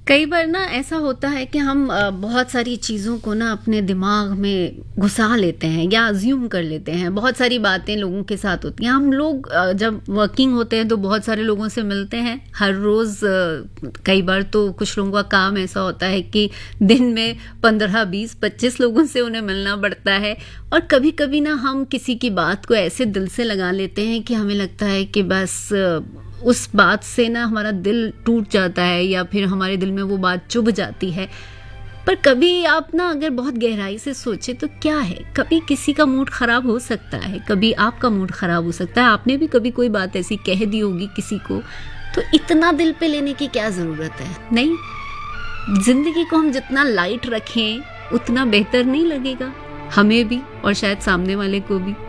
कई बार ना ऐसा होता है कि हम बहुत सारी चीज़ों को ना अपने दिमाग में घुसा लेते हैं या अज्यूम कर लेते हैं। बहुत सारी बातें लोगों के साथ होती हैं। हम लोग जब वर्किंग होते हैं तो बहुत सारे लोगों से मिलते हैं हर रोज़। कई बार तो कुछ लोगों का काम ऐसा होता है कि दिन में 15, 20, 25 लोगों से उन्हें मिलना पड़ता है। और कभी कभी ना हम किसी की बात को ऐसे दिल से लगा लेते हैं कि हमें लगता है कि बस उस बात से ना हमारा दिल टूट जाता है या फिर हमारे दिल में वो बात चुभ जाती है। पर कभी आप ना अगर बहुत गहराई से सोचे तो क्या है, कभी किसी का मूड खराब हो सकता है, कभी आपका मूड खराब हो सकता है। आपने भी कभी कोई बात ऐसी कह दी होगी किसी को, तो इतना दिल पे लेने की क्या ज़रूरत है? नहीं, जिंदगी को हम जितना लाइट रखें उतना बेहतर नहीं लगेगा हमें भी और शायद सामने वाले को भी।